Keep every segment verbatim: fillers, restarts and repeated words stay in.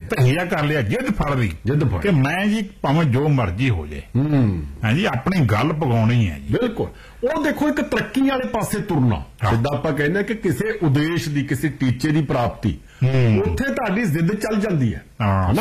ਤਹੀਆ ਕਰ ਲਿਆ, ਜਿੱਦ ਫੜ ਲਈ ਜਿੱਦ ਫੜ ਕਿ ਮੈਂ ਜੀ ਭਾਵੇਂ ਜੋ ਮਰਜ਼ੀ ਹੋ ਜਾਏ, ਹਾਂ ਜੀ ਆਪਣੀ ਗੱਲ ਪਗਾਉਣੀ ਹੈ ਜੀ। ਬਿਲਕੁਲ। ਉਹ ਦੇਖੋ ਇੱਕ ਤਰੱਕੀ ਵਾਲੇ ਪਾਸੇ ਤੁਰਨਾ, ਜਿੱਦਾਂ ਆਪਾਂ ਕਹਿੰਦੇ ਕਿ ਕਿਸੇ ਉਦੇਸ਼ ਦੀ, ਕਿਸੇ ਟੀਚੇ ਦੀ ਪ੍ਰਾਪਤੀ, ਉੱਥੇ ਤੁਹਾਡੀ ਜ਼ਿੱਦ ਚੱਲ ਜਾਂਦੀ ਹੈ,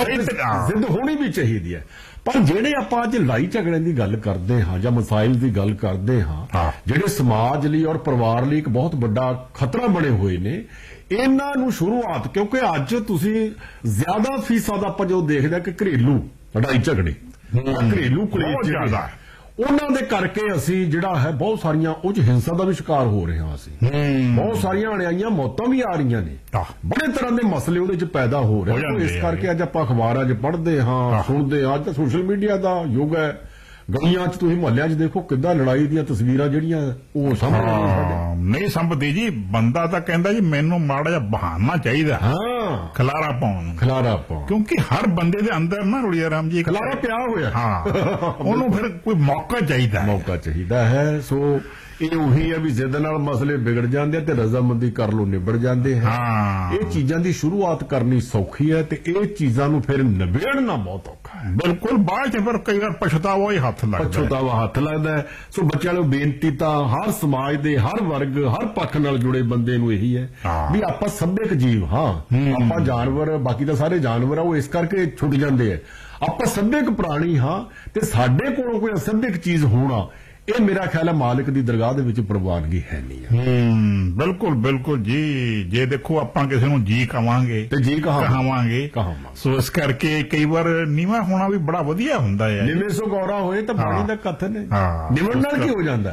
ਜ਼ਿੱਦ ਹੋਣੀ ਵੀ ਚਾਹੀਦੀ ਹੈ। ਪਰ ਜਿਹੜੇ ਆਪਾਂ ਅੱਜ ਲੜਾਈ ਝਗੜੇ ਦੀ ਗੱਲ ਕਰਦੇ ਹਾਂ ਜਾਂ ਮਸਾਇਲ ਦੀ ਗੱਲ ਕਰਦੇ ਹਾਂ, ਜਿਹੜੇ ਸਮਾਜ ਲਈ ਔਰ ਪਰਿਵਾਰ ਲਈ ਇੱਕ ਬਹੁਤ ਵੱਡਾ ਖਤਰਾ ਬਣੇ ਹੋਏ ਨੇ, ਇਹਨਾਂ ਨੂੰ ਸ਼ੁਰੂਆਤ, ਕਿਉਂਕਿ ਅੱਜ ਤੁਸੀਂ ਜ਼ਿਆਦਾ ਫੀਸਦ ਆਪਾਂ ਜੋ ਦੇਖਦੇ ਹਾਂ ਕਿ ਘਰੇਲੂ ਲੜਾਈ ਝਗੜੇ, ਘਰੇਲੂ ਕਲੇਸ਼ ਜ਼ਿਆਦਾ, ਉਹਨਾਂ ਦੇ ਕਰਕੇ ਅਸੀਂ ਜਿਹੜਾ ਹੈ ਬਹੁਤ ਸਾਰੀਆਂ ਉਹ 'ਚ ਹਿੰਸਾ ਦਾ ਵੀ ਸ਼ਿਕਾਰ ਹੋ ਰਹੇ ਹਾਂ। ਅਸੀਂ ਬਹੁਤ ਸਾਰੀਆਂ ਅਣਿਆਈਆਂ ਮੌਤਾਂ ਵੀ ਆ ਰਹੀਆਂ ਨੇ, ਬੜੇ ਤਰ੍ਹਾਂ ਦੇ ਮਸਲੇ ਉਹਦੇ 'ਚ ਪੈਦਾ ਹੋ ਰਹੇ। ਇਸ ਕਰਕੇ ਅੱਜ ਆਪਾਂ ਅਖਬਾਰਾਂ 'ਚ ਪੜ੍ਹਦੇ ਹਾਂ, ਸੁਣਦੇ ਹਾਂ। ਅੱਜ ਤਾਂ ਸੋਸ਼ਲ ਮੀਡੀਆ ਦਾ ਯੁੱਗ ਹੈ, ਗਲੀਆਂ 'ਚ ਤੁਸੀਂ ਮੁਹੱਲਿਆਂ 'ਚ ਦੇਖੋ ਕਿੱਦਾਂ ਲੜਾਈ ਦੀਆਂ ਤਸਵੀਰਾਂ ਜਿਹੜੀਆਂ ਉਹ ਸਾਹਮਣੇ ਨਹੀਂ ਸੰਭਦੀ ਜੀ। ਬੰਦਾ ਤਾਂ ਕਹਿੰਦਾ ਜੀ ਮੈਨੂੰ ਮਾੜਾ ਜਿਹਾ ਬਹਾਨਾ ਚਾਹੀਦਾ, ਹਾਂ, ਖਲਾਰਾ ਪਾਉਣ ਨੂੰ, ਖਲਾਰਾ ਪਾਉਣ, ਕਿਉਂਕਿ ਹਰ ਬੰਦੇ ਦੇ ਅੰਦਰ ਨਾ ਰੁੜੀਆ ਰਾਮ ਜੀ ਖਲਾਰਾ ਪਿਆ ਹੋਇਆ, ਹਾਂ, ਉਹਨੂੰ ਫਿਰ ਕੋਈ ਮੌਕਾ ਚਾਹੀਦਾ, ਮੌਕਾ ਚਾਹੀਦਾ ਹੈ। ਸੋ ਇਹ ਉਹੀ ਹੈ ਵੀ ਜ਼ਿੱਦ ਨਾਲ ਮਸਲੇ ਵਿਗੜ ਜਾਂਦੇ ਤੇ ਰਜ਼ਾਮੰਦੀ ਕਰ ਲੋ ਨਿਬੜ ਜਾਂਦੇ ਹੈ। ਇਹ ਚੀਜ਼ਾਂ ਦੀ ਸ਼ੁਰੂਆਤ ਕਰਨੀ ਸੌਖੀ ਹੈ ਤੇ ਇਹ ਚੀਜ਼ਾਂ ਨੂੰ ਫਿਰ ਨਿਬੇੜਨਾ ਬਹੁਤ ਔਖਾ ਹੈ। ਬਿਲਕੁਲ। ਬਾਅਦ ਚ ਫਿਰ ਕਈ ਵਾਰ ਪਛਤਾਵਾ ਹੀ ਹੱਥ ਲੱਗਦਾ, ਪਛਤਾਵਾ ਹੱਥ ਲੱਗਦਾ ਹੈ। ਸੋ ਬੱਚਿਆਂ ਨੂੰ ਬੇਨਤੀ ਤਾਂ ਹਰ ਸਮਾਜ ਦੇ ਹਰ ਵਰਗ, ਹਰ ਪੱਖ ਨਾਲ ਜੁੜੇ ਬੰਦੇ ਨੂੰ ਇਹੀ ਹੈ ਵੀ ਆਪਾਂ ਸੱਭਿਅਕ ਜੀਵ ਹਾਂ। ਆਪਾਂ ਜਾਨਵਰ, ਬਾਕੀ ਤਾਂ ਸਾਰੇ ਜਾਨਵਰ ਆ, ਉਹ ਇਸ ਕਰਕੇ ਛੁੱਟ ਜਾਂਦੇ ਆ। ਆਪਾਂ ਸੱਭਿਅਕ ਪ੍ਰਾਣੀ ਹਾਂ ਤੇ ਸਾਡੇ ਕੋਲੋਂ ਕੋਈ ਅਸੱਭਿਅਕ ਚੀਜ਼ ਹੋਣਾ, ਇਹ ਮੇਰਾ ਖਿਆਲ ਹੈ ਮਾਲਿਕ ਦੀ ਦਰਗਾਹ ਦੇ ਵਿੱਚ ਪ੍ਰਵਾਨਗੀ ਹੈ ਨਹੀਂ ਹੈ। ਹੂੰ, ਬਿਲਕੁਲ ਬਿਲਕੁਲ ਜੀ। ਜੇ ਦੇਖੋ ਆਪਾਂ ਕਿਸੇ ਨੂੰ ਜੀ ਕਵਾਂਗੇ ਤੇ ਜੀ ਕਹਾਵਾਂਗੇ, ਸੋ ਇਸ ਕਰਕੇ ਕਈ ਵਾਰ ਨੀਵਾਂ ਹੋਣਾ ਵੀ ਬੜਾ ਵਧੀਆ ਹੁੰਦਾ ਹੈ। ਨਿਵੇਂ ਸੋ ਗੌਰਾ ਹੋਏ ਤਾਂ ਪਾਣੀ ਦਾ ਕਥਨ ਹੈ। ਨਿਮਰਨ ਨਾਲ ਕੀ ਹੋ ਜਾਂਦਾ,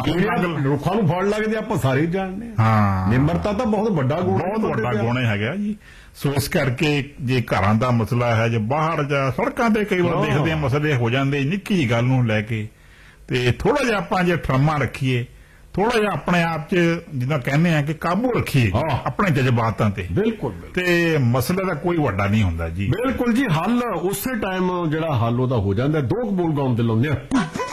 ਰੁੱਖਾਂ ਨੂੰ ਫੜ ਲੱਗਦੇ ਆਪਾਂ ਸਾਰੇ ਜਾਣਦੇ ਹਾਂ। ਨਿਮਰਤਾ ਤਾਂ ਬਹੁਤ ਵੱਡਾ ਗੁਣ, ਬਹੁਤ ਵੱਡਾ ਗੁਣ ਹੈਗਾ ਜੀ। ਸੋ ਇਸ ਕਰਕੇ ਜੇ ਘਰਾਂ ਦਾ ਮਸਲਾ ਹੈ, ਜੇ ਬਾਹਰ ਜਾਂ ਸੜਕਾਂ ਤੇ ਕਈ ਵਾਰ ਦੇਖਦੇ ਆ ਮਸਲੇ ਹੋ ਜਾਂਦੇ ਨਿੱਕੀ ਜਿਹੀ ਗੱਲ ਨੂੰ ਲੈ ਕੇ, ਤੇ ਥੋੜਾ ਜਿਹਾ ਆਪਾਂ ਜੇ ਠਰਮਾ ਰੱਖੀਏ, ਥੋੜਾ ਜਿਹਾ ਆਪਣੇ ਆਪ 'ਚ ਜਿੱਦਾਂ ਕਹਿੰਦੇ ਆ ਕਿ ਕਾਬੂ ਰੱਖੀਏ ਆਪਣੇ ਜਜ਼ਬਾਤਾਂ ਤੇ, ਬਿਲਕੁਲ, ਤੇ ਮਸਲੇ ਦਾ ਕੋਈ ਵੱਡਾ ਨਹੀਂ ਹੁੰਦਾ ਜੀ। ਬਿਲਕੁਲ ਜੀ। ਹੱਲ ਉਸੇ ਟਾਈਮ ਜਿਹੜਾ ਹੱਲ ਉਹਦਾ ਹੋ ਜਾਂਦਾ। ਦੋ ਕਬੂਲ ਗਾਉਣ ਤੇ ਲਾਉਂਦੇ ਆ।